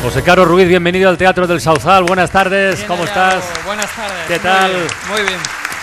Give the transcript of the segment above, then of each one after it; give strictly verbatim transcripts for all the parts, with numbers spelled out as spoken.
José Caro Ruiz, bienvenido al Teatro del Sauzal. Buenas tardes, Bien ¿cómo hallado. estás? Buenas tardes. ¿Qué tal? Muy bien, muy bien.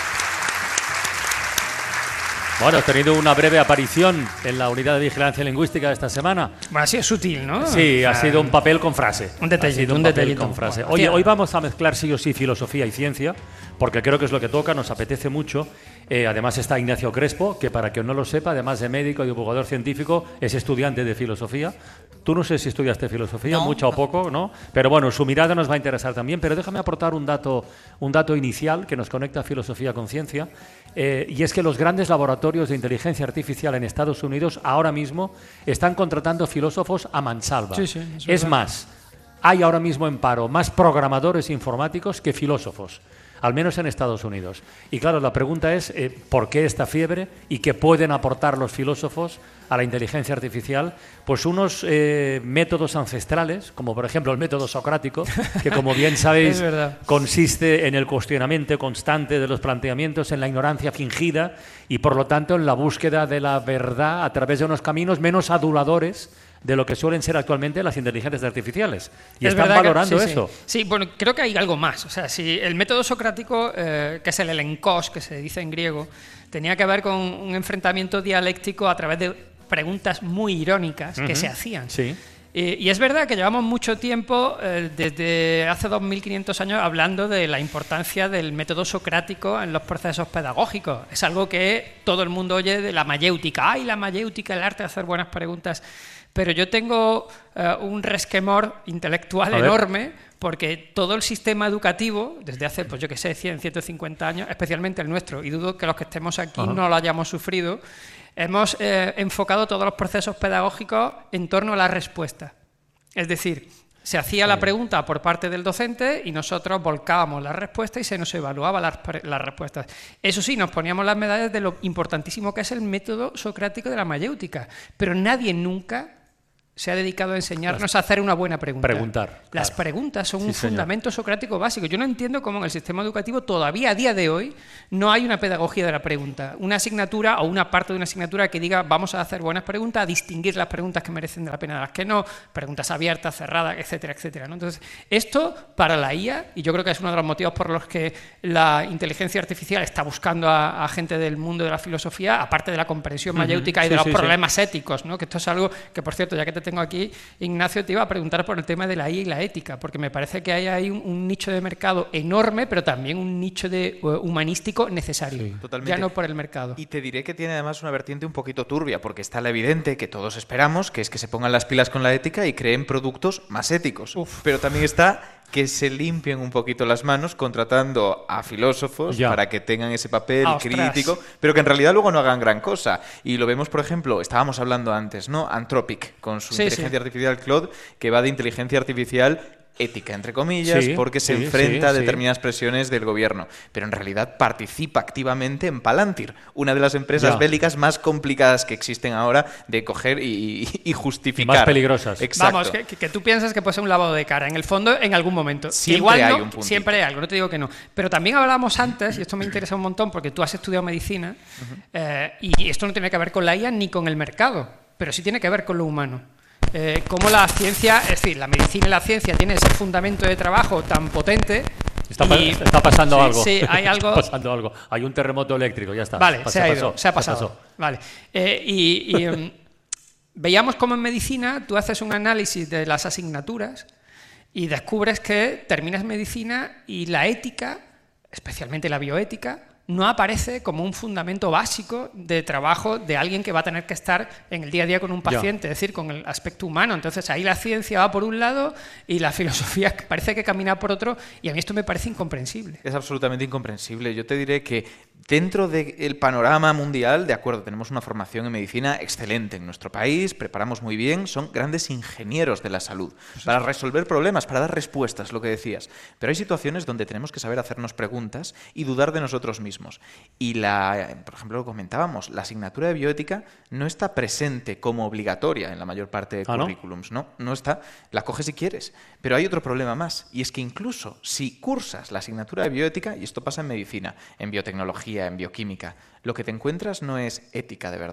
Bueno, has tenido una breve aparición en la Unidad de Vigilancia Lingüística esta semana. Bueno, ha sido sutil, ¿no? Sí, O ha sea, sido un papel con frase. Un detallito, Ha sido un, un papel detallito. con frase. Bueno, Oye, hostia. hoy vamos a mezclar sí o sí filosofía y ciencia, porque creo que es lo que toca, nos apetece mucho. Eh, además está Ignacio Crespo, que para quien no lo sepa, además de médico y divulgador científico, es estudiante de filosofía. Tú no sé si estudiaste filosofía, No, mucho o no. poco, ¿no? Pero bueno, su mirada nos va a interesar también. Pero déjame aportar un dato, un dato inicial que nos conecta filosofía con ciencia. Eh, y es que los grandes laboratorios de inteligencia artificial en Estados Unidos ahora mismo están contratando filósofos a mansalva. Sí, sí, es es verdad. más, hay ahora mismo en paro más programadores informáticos que filósofos, al menos en Estados Unidos. Y claro, la pregunta es eh, ¿por qué esta fiebre y qué pueden aportar los filósofos a la inteligencia artificial? Pues unos eh, métodos ancestrales, como por ejemplo el método socrático, que como bien sabéis Es verdad. consiste en el cuestionamiento constante de los planteamientos, en la ignorancia fingida y por lo tanto en la búsqueda de la verdad a través de unos caminos menos aduladores de lo que suelen ser actualmente las inteligencias artificiales. Y Es están verdad que- valorando sí, sí. eso. Sí, bueno, creo que hay algo más. O sea, si el método socrático, eh, que es el elenkos, que se dice en griego, tenía que ver con un enfrentamiento dialéctico a través de preguntas muy irónicas que Ujú. se hacían. Sí. Eh, y es verdad que llevamos mucho tiempo, eh, desde hace dos mil quinientos años, hablando de la importancia del método socrático en los procesos pedagógicos. Es algo que todo el mundo oye de la mayéutica. ¡Ay, la mayéutica, el arte de hacer buenas preguntas! Pero yo tengo eh, un resquemor intelectual A ver. enorme porque todo el sistema educativo, desde hace, pues yo que sé, cien, ciento cincuenta años, especialmente el nuestro, y dudo que los que estemos aquí Ajá. no lo hayamos sufrido, hemos eh, enfocado todos los procesos pedagógicos en torno a la respuesta. Es decir, se hacía la pregunta por parte del docente y nosotros volcábamos la respuesta y se nos evaluaba las, pre- las respuestas. Eso sí, nos poníamos las medallas de lo importantísimo que es el método socrático de la mayéutica, pero nadie nunca se ha dedicado a enseñarnos a hacer una buena pregunta. Preguntar, Las claro. preguntas son Sí, un señor. fundamento socrático básico. Yo no entiendo cómo en el sistema educativo todavía a día de hoy no hay una pedagogía de la pregunta, una asignatura o una parte de una asignatura que diga vamos a hacer buenas preguntas, a distinguir las preguntas que merecen de la pena de las que no, preguntas abiertas, cerradas, etcétera, etcétera, ¿no? Entonces, esto para la I A, y yo creo que es uno de los motivos por los que la inteligencia artificial está buscando a, a gente del mundo de la filosofía, aparte de la comprensión mayéutica y Sí, de los sí, sí. problemas éticos, ¿no? Que esto es algo que, por cierto, ya que te tengo aquí, Ignacio, te iba a preguntar por el tema de la I A y la ética, porque me parece que hay ahí un, un nicho de mercado enorme, pero también un nicho de uh, humanístico necesario, Sí. Totalmente. ya no por el mercado. Y te diré que tiene además una vertiente un poquito turbia, porque está la evidente que todos esperamos, que es que se pongan las pilas con la ética y creen productos más éticos. Uf. Pero también está que se limpien un poquito las manos contratando a filósofos Ya. para que tengan ese papel Ah, ostras. crítico, pero que en realidad luego no hagan gran cosa. Y lo vemos, por ejemplo, estábamos hablando antes, ¿no? Anthropic, con su Sí, inteligencia sí. artificial Claude, que va de inteligencia artificial ética, entre comillas, Sí, porque se sí, enfrenta sí, a sí. determinadas presiones del gobierno, pero en realidad participa activamente en Palantir, una de las empresas Ya. bélicas más complicadas que existen ahora de coger y, y- y justificar. Más peligrosas. Exacto. Vamos, que, que- que tú piensas que puede ser un lavado de cara. En el fondo, en algún momento. Que Siempre Igual hay no, un puntito. siempre hay algo, no te digo que no. Pero también hablábamos antes, y esto me interesa un montón porque tú has estudiado medicina, eh, y esto no tiene que ver con la I A ni con el mercado, pero sí tiene que ver con lo humano. Eh, cómo la ciencia, es decir, la medicina y la ciencia tienen ese fundamento de trabajo tan potente. Está, pa- y- está pasando sí, algo. Sí, hay algo. Está pasando algo. Hay un terremoto eléctrico, ya está. Vale, Pa- se ha pasó, ido, se ha pasado. pasó. Vale. Eh, y y, em, veíamos cómo en medicina tú haces un análisis de las asignaturas y descubres que terminas medicina y la ética, especialmente la bioética, no aparece como un fundamento básico de trabajo de alguien que va a tener que estar en el día a día con un paciente, es decir, con el aspecto humano. Entonces ahí la ciencia va por un lado y la filosofía parece que camina por otro, y a mí esto me parece incomprensible. Es absolutamente incomprensible. Yo te diré que dentro del panorama mundial, de acuerdo, tenemos una formación en medicina excelente en nuestro país, preparamos muy bien, son grandes ingenieros de la salud para resolver problemas, para dar respuestas, lo que decías. Pero hay situaciones donde tenemos que saber hacernos preguntas y dudar de nosotros mismos. Y, la, por ejemplo, lo comentábamos, la asignatura de bioética no está presente como obligatoria en la mayor parte de ¿Ah, no? currículums. No, no está. La coges si quieres. Pero hay otro problema más, y es que incluso si cursas la asignatura de bioética, y esto pasa en medicina, en biotecnología, en bioquímica, lo que te encuentras no es ética de verdad.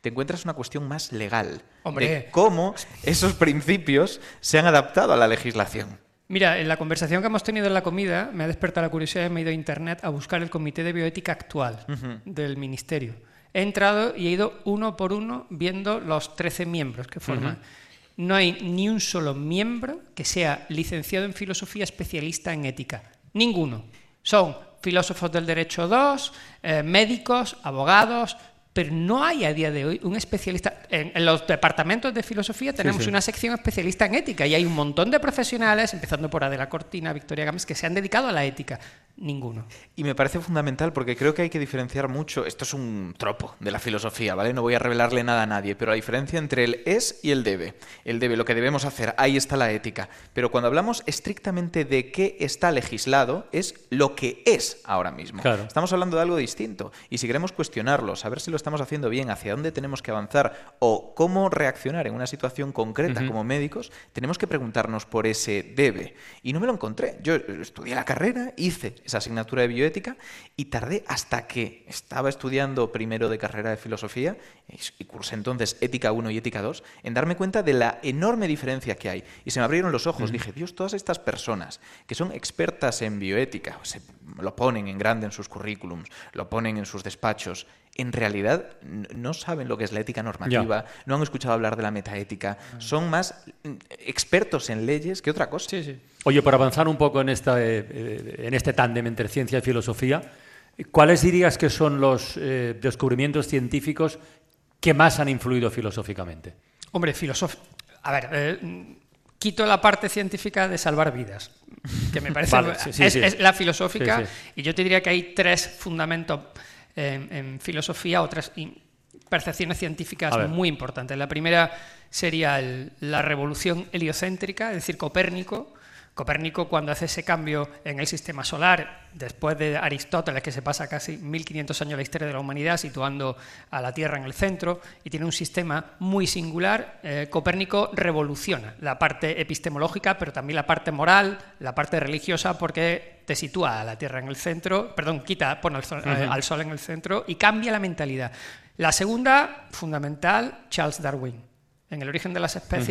te encuentras una cuestión más legal. Hombre. De cómo esos principios se han adaptado a la legislación. Mira, en la conversación que hemos tenido en la comida me ha despertado la curiosidad y me he ido a internet a buscar el comité de bioética actual uh-huh. del Ministerio. He entrado y he ido uno por uno viendo los trece miembros que forman. Uh-huh. No hay ni un solo miembro que sea licenciado en filosofía especialista en ética. Ninguno. Son filósofos del derecho dos, eh, médicos, abogados, pero no hay a día de hoy un especialista. En, en los departamentos de filosofía tenemos sí, sí. una sección especialista en ética y hay un montón de profesionales, empezando por Adela Cortina, Victoria Gámez, que se han dedicado a la ética. Ninguno. Y me parece fundamental porque creo que hay que diferenciar mucho. Esto es un tropo de la filosofía, ¿vale? No voy a revelarle nada a nadie, pero la diferencia entre el es y el debe. El debe, lo que debemos hacer, ahí está la ética. Pero cuando hablamos estrictamente de qué está legislado, es lo que es ahora mismo. Claro. Estamos hablando de algo distinto. Y si queremos cuestionarlo, saber si lo estamos haciendo bien, hacia dónde tenemos que avanzar o cómo reaccionar en una situación concreta uh-huh. como médicos, tenemos que preguntarnos por ese debe. Y no me lo encontré. Yo estudié la carrera, hice esa asignatura de bioética y tardé hasta que estaba estudiando primero de carrera de filosofía y cursé entonces ética uno y ética dos en darme cuenta de la enorme diferencia que hay. Y se me abrieron los ojos. Uh-huh. Dije, Dios, todas estas personas que son expertas en bioética, se lo ponen en grande en sus currículums, lo ponen en sus despachos, en realidad no saben lo que es la ética normativa, yeah. no han escuchado hablar de la metaética, son más expertos en leyes que otra cosa. Sí, sí. Oye, por avanzar un poco en, esta, eh, en este tándem entre ciencia y filosofía, ¿cuáles dirías que son los eh, descubrimientos científicos que más han influido filosóficamente? Hombre, filosof... A ver, eh, quito la parte científica de salvar vidas, que me parece... Vale, sí, sí, es, sí. es la filosófica, sí, sí. y yo te diría que hay tres fundamentos en, en filosofía, otras percepciones científicas muy importantes. La primera sería el, la revolución heliocéntrica, es decir, Copérnico. Copérnico, cuando hace ese cambio en el sistema solar, después de Aristóteles, que se pasa casi mil quinientos años la historia de la humanidad, situando a la Tierra en el centro, y tiene un sistema muy singular, eh, Copérnico revoluciona la parte epistemológica, pero también la parte moral, la parte religiosa, porque te sitúa a la Tierra en el centro, perdón, quita, pone al sol, uh-huh. eh, al sol en el centro y cambia la mentalidad. La segunda, fundamental, Charles Darwin. En El origen de las especies